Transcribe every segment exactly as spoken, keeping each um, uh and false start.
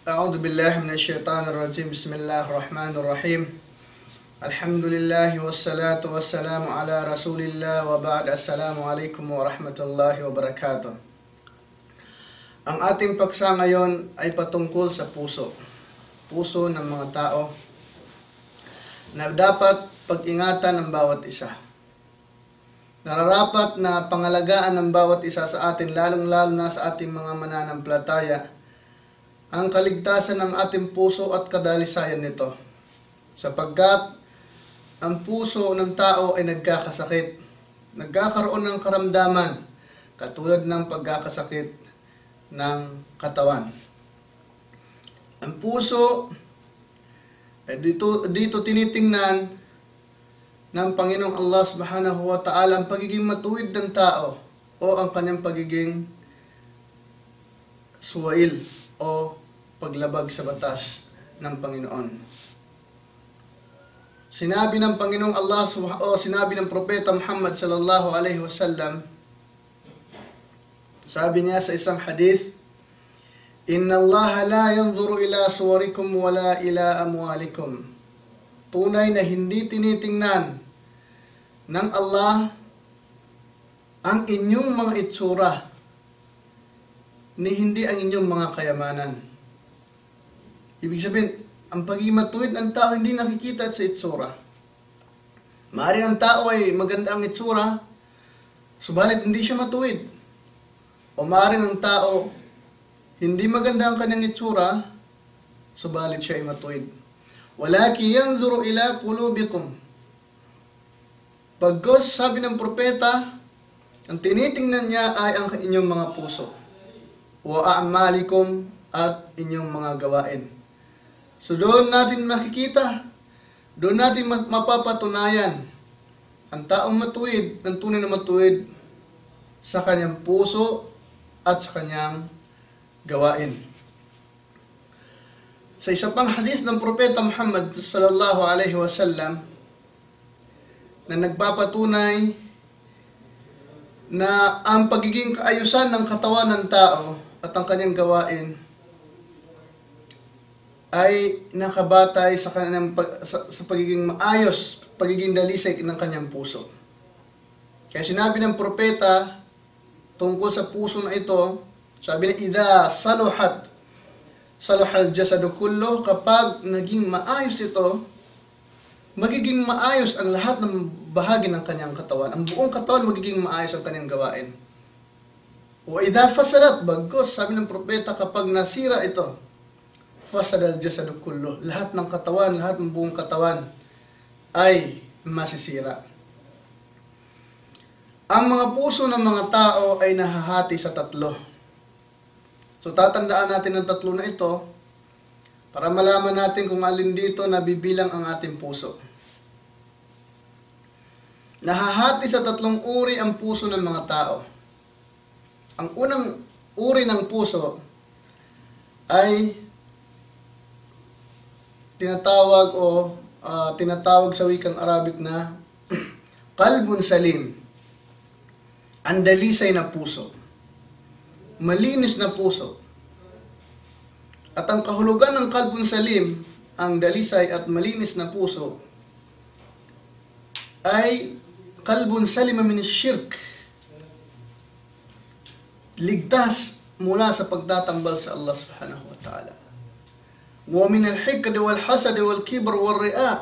أعوذ بالله من الشيطان الرجيم بسم الله الرحمن الرحيم الحمد لله والصلاة والسلام على رسول الله وبعد السلام عليكم ورحمة الله وبركاته. Ang ating paksa ngayon ay patungkol sa puso. Puso ng mga tao na dapat pag-ingatan ng bawat isa. Nararapat na pangalagaan ng bawat isa sa atin, lalong-lalo na sa ating mga mananampalataya, ang kaligtasan ng ating puso at kadalisayan nito. Sapagkat ang puso ng tao ay nagkakasakit, nagkakaroon ng karamdaman, katulad ng pagkakasakit ng katawan. Ang puso ay dito, dito tinitingnan ng Panginoong Allah Subhanahu wa Ta'ala ang pagiging matuwid ng tao o ang kanyang pagiging suwail o paglabag sa batas ng Panginoon. Sinabi ng Panginoong Allah o sinabi ng Propeta Muhammad sallallahu alaihi wasallam, sabi niya sa isang hadith, "Inna Allah la yanzuru ila suwarikum wala ila amwalikum." Tunay na hindi tinitingnan ng Allah ang inyong mga itsura ni hindi ang inyong mga kayamanan. Ibig sabihin, ang pagiging matuwid ng tao hindi nakikita sa itsura. Maaaring ang tao ay maganda ang itsura, subalit hindi siya matuwid. O maaaring ang tao hindi maganda ang kanyang itsura, subalit siya ay matuwid. Walaki yanzuru ila qulubikum. Pagkos sabi ng propeta, ang tinitingnan niya ay ang inyong mga puso. Wa a'malikum at inyong mga gawain. So doon natin makikita, doon natin mapapatunayan ang taong matuwid, ang tunay na matuwid sa kanyang puso at sa kanyang gawain. Sa isa pang hadith ng Propeta Muhammad sallallahu alaihi wasallam na nagpapatunay na ang pagiging kaayusan ng katawan ng tao at ang kanyang gawain ay nakabatay sa kanyang sa, sa pagiging maayos, pagiging dalisay ng kanyang puso. Kaya sinabi ng propeta tungkol sa puso na ito, sabi niya, "Idha saluhat saluhal jasadu kullu." Kapag naging maayos ito, magiging maayos ang lahat ng bahagi ng kanyang katawan. Ang buong katawan magiging maayos ang kanyang gawain. Wa idha fasadat, bagkus, sabi ng propeta, kapag nasira ito, fasadal jasadu kullu, lahat ng katawan, lahat ng buong katawan ay masisira. Ang mga puso ng mga tao ay nahahati sa tatlo. So tatandaan natin ang tatlo na ito para malaman natin kung alin dito nabibilang ang ating puso. Nahahati sa tatlong uri ang puso ng mga tao. Ang unang uri ng puso ay tinatawag o uh, tinatawag sa wikang Arabic na qalbun salim, ang dalisay na puso, malinis na puso. At ang kahulugan ng qalbun salim, ang dalisay at malinis na puso, ay qalbun salima min shirk, ligtas mula sa pagtatambal sa Allah subhanahu wa ta'ala. وَمِنَ الْحِقْدِ وَالْحَسَدِ وَالْكِبْرِ وَالرِّئَاءِ,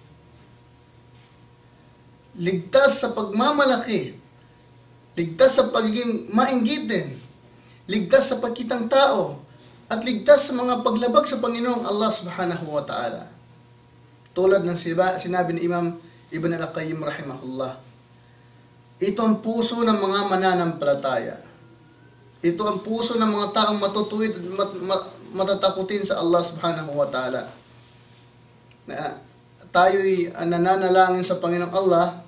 ligtas sa pagmamalaki, ligtas sa pagiging mainggitin, ligtas sa pagkitang tao, at ligtas sa mga paglabag sa Panginoong Allah subhanahu wa ta'ala. Tulad ng sinabi ni Imam Ibn al-Qayyim rahimahullah, ito ang puso ng mga mananampalataya. Ito ang puso ng mga taong matutuwid, mat, mat, matatakutin sa Allah subhanahu wa ta'ala. Na tayo'y nananalangin sa Panginoong Allah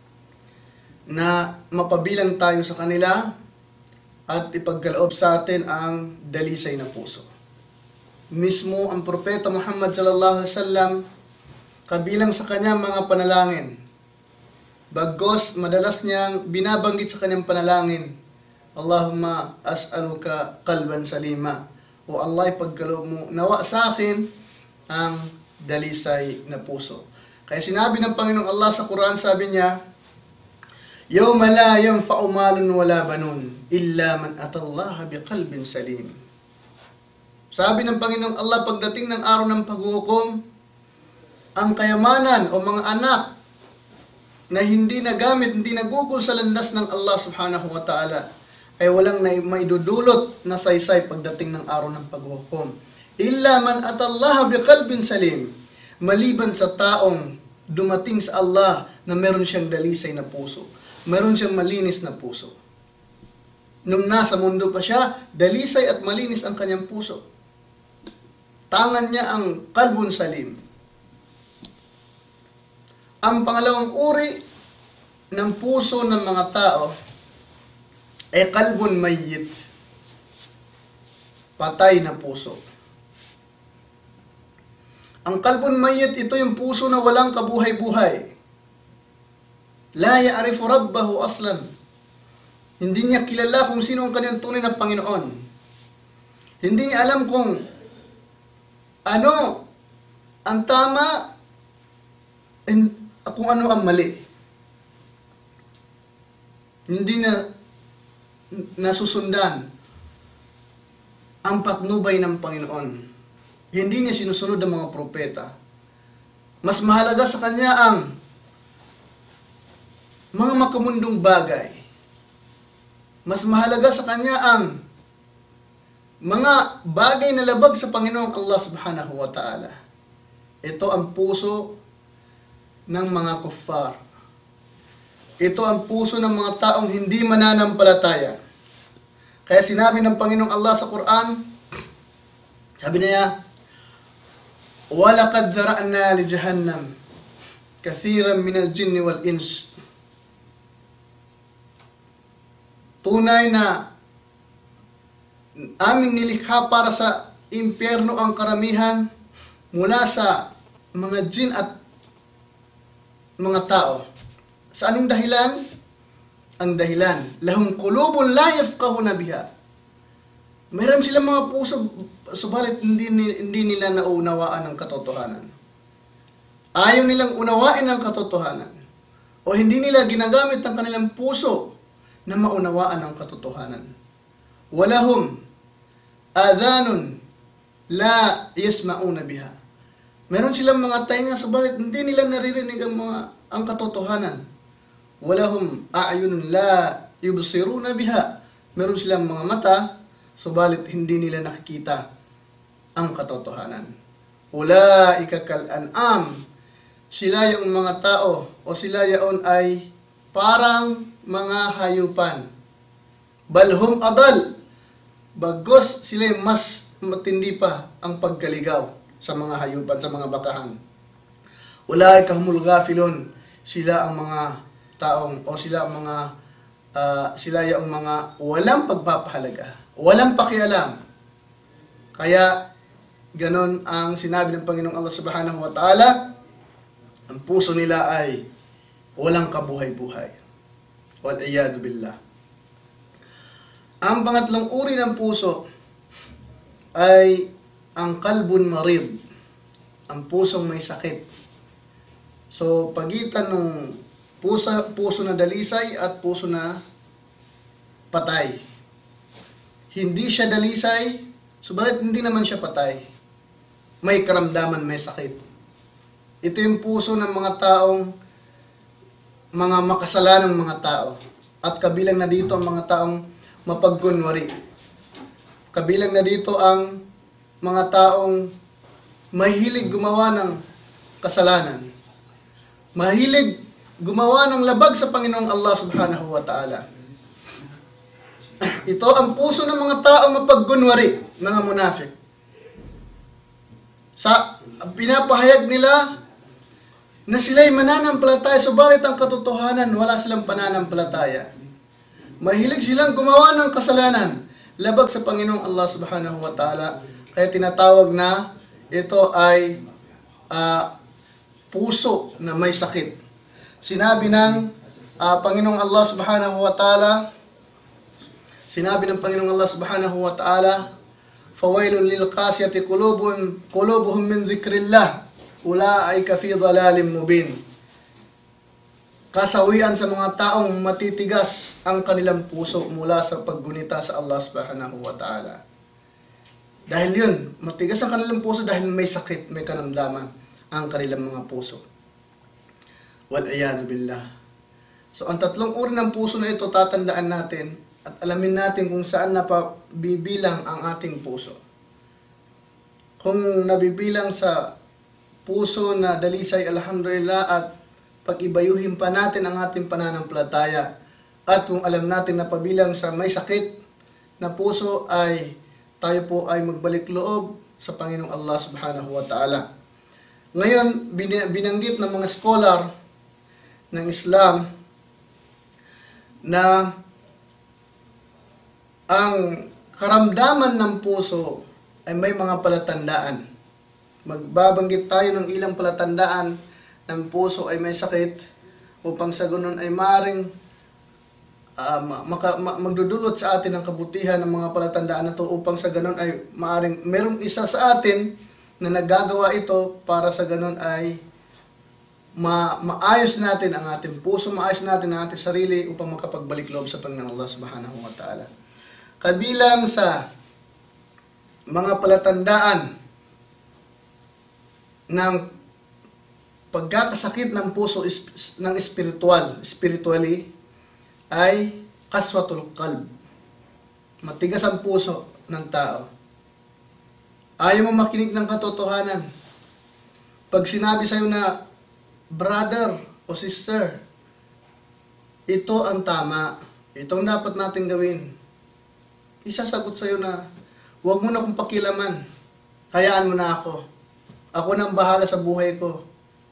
na mapabilang tayo sa kanila at ipagkaloob sa atin ang dalisay na puso. Mismo ang Propeta Muhammad sallallahu alaihi wasallam, kabilang sa kanyang mga panalangin, bagos madalas niyang binabanggit sa kanyang panalangin, Allahumma as'aluka qalban salima O Allah, pagkaloob mo nawa sa akin ang dalisay na puso. Kaya sinabi ng Panginoong Allah sa Quran, sabi niya, Yawma la yanfa'u malun wala banun illa man atallaha biqalbin salim. Sabi ng Panginoong Allah, pagdating ng araw ng paghuhukom, ang kayamanan o mga anak na hindi nagamit, hindi nagugol sa landas ng Allah subhanahu wa ta'ala, ay walang na maidudulot na saysay pagdating ng araw ng paghuhukom. Illa man atallaha biqalbin salim. Maliban sa taong dumating sa Allah na meron siyang dalisay na puso. Meron siyang malinis na puso. Nung nasa mundo pa siya, dalisay at malinis ang kanyang puso. Tangan niya ang kalbun salim. Ang pangalawang uri ng puso ng mga tao ay kalbun mayyit. Patay na puso. Ang kalbun mayyit, ito yung puso na walang kabuhay-buhay. La ya'rifu rabbahu aslan. Hindi niya kilala kung sino ang kanyang tunay na Panginoon. Hindi niya alam kung ano ang tama and kung ano ang mali. Hindi na nasusundan ang patnubay ng Panginoon. Hindi niya sinusunod ang mga propeta. Mas mahalaga sa kanya ang mga makamundong bagay. Mas mahalaga sa kanya ang mga bagay na labag sa Panginoong Allah subhanahu wa ta'ala. Ito ang puso ng mga kuffar. Ito ang puso ng mga taong hindi mananampalataya. Kaya sinabi ng Panginoong Allah sa Quran, sabi niya, وَلَقَدْ ذَرَأْنَا لِجَهَنَّمْ كَثِيرًا مِنَ الْجِنِّ وَالْإِنسِ. Tunay na aming nilikha para sa impyerno ang karamihan mula sa mga jin at mga tao. Sa anong dahilan? Ang dahilan, lahum qulubun la yafqahuna biha. Meron silang mga puso, subalit hindi, hindi nila naunawaan ang katotohanan. Ayaw nilang unawain ang katotohanan. O hindi nila ginagamit ang kanilang puso na maunawaan ang katotohanan. Walahum adhanun la yasma'una biha. Meron silang mga tainga, subalit hindi nila naririnig ang mga ang katotohanan. Walahum a'yunun la yubsiruna biha. Meron silang mga mata, subalit hindi nila nakikita ang katotohanan. Ulaika kal an'am. Sila yung mga tao o sila yaon ay parang mga hayupan. Balhum adal. Bagos sila mas matindi pa ang pagkaligaw sa mga hayupan, sa mga bakahan. Ulaika humul ghafilun. Sila ang mga taong o sila ang mga uh, sila yung mga walang pagpapahalaga, walang pakialam. Kaya ganon ang sinabi ng Panginoong Allah subhanahu wa ta'ala, ang puso nila ay walang kabuhay-buhay. Wal-iyadu billah. Ang pangatlong uri ng puso ay ang kalbun marid, ang pusong may sakit. So, pagitan ng puso, puso na dalisay at puso na patay. Hindi siya dalisay, subalit hindi naman siya patay. May karamdaman, may sakit. Ito yung puso ng mga taong, mga makasalanang mga tao. At kabilang na dito ang mga taong mapagkunwari. Kabilang na dito ang mga taong mahilig gumawa ng kasalanan. Mahilig gumawa ng labag sa Panginoong Allah subhanahu wa ta'ala. Ito ang puso ng mga taong mapagkunwari, mga munafik. Sa pinapahayag nila na sila'y mananampalataya, subalit ang katotohanan, wala silang pananampalataya. Mahilig silang gumawa ng kasalanan, labag sa Panginoong Allah subhanahu wa ta'ala. Kaya tinatawag na ito ay uh, puso na may sakit. Sinabi ng uh, Panginoong Allah subhanahu wa ta'ala, sinabi ng Panginoong Allah subhanahu wa ta'ala, fawailun lil qasiyati qulubuhum qulubuhum min dzikrillah ulaika fi dhalalin mubin. Kasawian sa mga taong matitigas ang kanilang puso mula sa paggunita sa Allah subhanahu wa ta'ala. Dahil yun, matigas ang kanilang puso dahil may sakit, may karamdaman ang kanilang mga puso. Wal-iyadu billah. So, ang tatlong uri ng puso na ito, tatandaan natin at alamin natin kung saan napabibilang ang ating puso. Kung nabibilang sa puso na dalisay, alhamdulillah, at pag-ibayuhin pa natin ang ating pananampalataya. At kung alam natin na pabilang sa may sakit na puso, ay tayo po ay magbalik loob sa Panginoong Allah subhanahu wa ta'ala. Ngayon, binanggit ng mga scholar ng Islam na ang karamdaman ng puso ay may mga palatandaan. Magbabanggit tayo ng ilang palatandaan ng puso ay may sakit upang sa ganun ay maaaring uh, maka, ma, magdudulot sa atin ng kabutihan ng mga palatandaan na ito upang sa ganun ay maaaring merong isa sa atin na nagagawa ito para sa ganun ay ma, maayos natin ang ating puso, maayos natin ang ating sarili upang makapagbalik loob sa Panginoon Allah subhanahu wa ta'ala. Kabilang sa mga palatandaan ng pagkakasakit ng puso ng espiritual, spiritually, ay kaswatul qalb. Matigas ang puso ng tao. Ayaw mo makinig ng katotohanan. Pag sinabi sa'yo na, brother o sister, ito ang tama, itong dapat natin gawin, isasagot sa'yo na, huwag mo na akong pakilaman, hayaan mo na ako. Ako nang bahala sa buhay ko.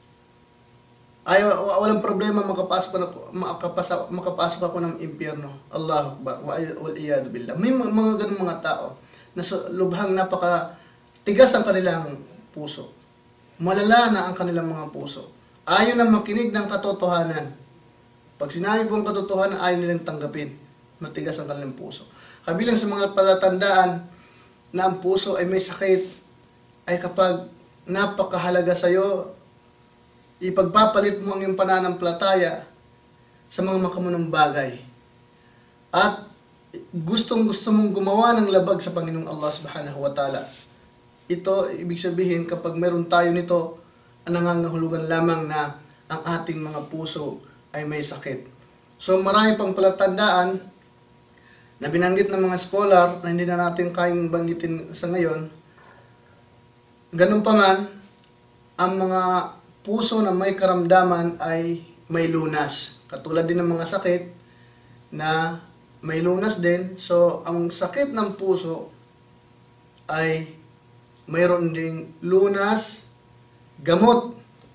Ay, walang problema, makapasok, na, makapasok, makapasok ako ng impyerno. Allahu Akbar, wal iyadu billah. May mga ganung mga tao na lubhang napaka tigas ang kanilang puso. Malala na ang kanilang mga puso. Ayaw na makinig ng katotohanan. Pag sinabi po ang katotohanan, ayaw nilang tanggapin. Matigas ang kanilang puso. Kabilang sa mga palatandaan na ang puso ay may sakit, ay kapag napakahalaga sa iyo, ipagpapalit mo ang iyong pananampalataya sa mga makamunong bagay. At gustong gusto mong gumawa ng labag sa Panginoong Allah subhanahu wa ta'ala. Ito, ibig sabihin, kapag meron tayo nito, ang nangangahulugan lamang na ang ating mga puso ay may sakit. So marami pang palatandaan na binanggit ng mga scholar na hindi na natin kayang banggitin sa ngayon. Ganun pa man, ang mga puso na may karamdaman ay may lunas. Katulad din ng mga sakit na may lunas din. So, ang sakit ng puso ay mayroon ding lunas, gamot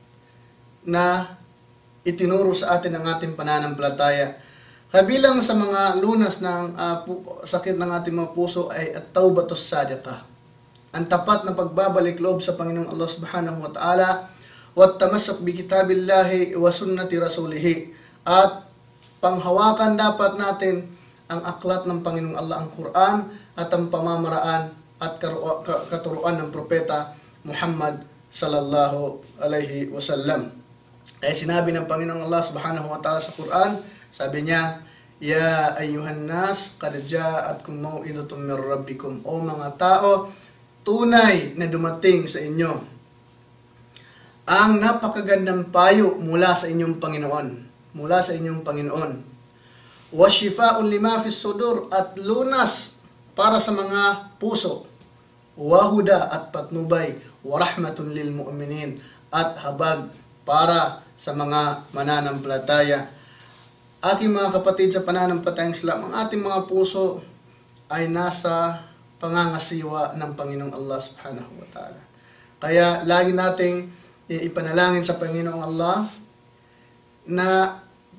na itinuro sa atin ang ating pananampalataya. Kabilang sa mga lunas ng uh, sakit ng ating mga puso ay at-taubatus sadiqah. Ang tapat na pagbabalik loob sa Panginoong Allah subhanahu wa ta'ala, wat tamassuk bi kitabillahi wa sunnati rasulih, at panghawakan dapat natin ang aklat ng Panginoong Allah, ang Quran, at ang pamamaraan at katuruan ng propeta Muhammad sallallahu alaihi wasallam. Kaya sinabi ng Panginoong Allah subhanahu wa ta'ala sa Quran, sabi niya, ya ayyuhan nas qad ja'atkum mau'izatun min rabbikum, o mga tao, tunay na dumating sa inyo ang napakagandang payo mula sa inyong Panginoon, mula sa inyong Panginoon. Wa shifaa'un lima fis sudur, at lunas para sa mga puso. Wa huda, at patnubay. Wa rahmatun lil mu'minin, at habag para sa mga mananampalataya. Aking mga kapatid sa pananampalatayang Islam, ang ating mga puso ay nasa pangangasiwa ng Panginoong Allah subhanahu wa ta'ala. Kaya lagi nating ipanalangin sa Panginoong Allah na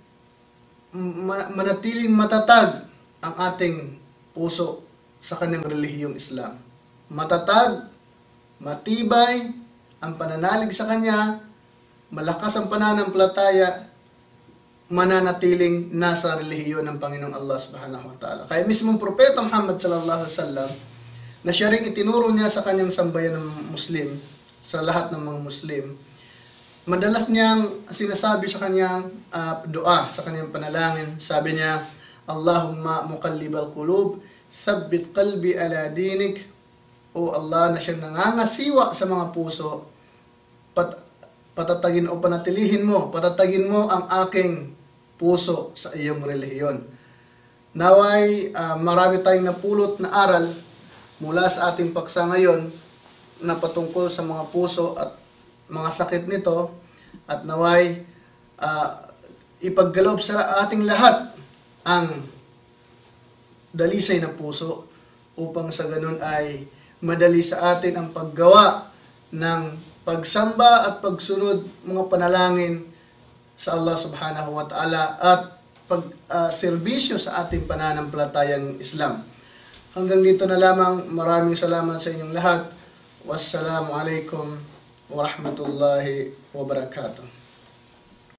manatiling matatag ang ating puso sa kanyang relihiyong Islam. Matatag, matibay ang pananalig sa Kanya, malakas ang pananampalataya, mananatiling nasa relihiyon ng Panginoong Allah subhanahu wa ta'ala. Kaya mismong Propeta Muhammad sallallahu alaihi wasallam, na siya rin itinuro niya sa kanyang sambayan ng Muslim, sa lahat ng mga Muslim. Madalas niyang sinasabi sa kanyang uh, dua, sa kanyang panalangin. Sabi niya, Allahumma muqallibal qulub, sabbit qalbi ala dinik. O Allah, na siyang nangangasiwa sa mga puso, pat, patatagin o panatilihin mo, patatagin mo ang aking puso sa iyong relihiyon. Naway, uh, marami tayong napulot na aral mula sa ating paksa ngayon na patungkol sa mga puso at mga sakit nito, at naway uh, ipaggalob sa ating lahat ang dalisay ng puso upang sa ganun ay madali sa atin ang paggawa ng pagsamba at pagsunod mga panalangin sa Allah subhanahu wa ta'ala at pag-serbisyo uh, sa ating pananampalatayang Islam. Hanggang dito na lamang. Maraming salamat sa inyong lahat. Wassalamu alaikum wa rahmatullahi wa barakatuh.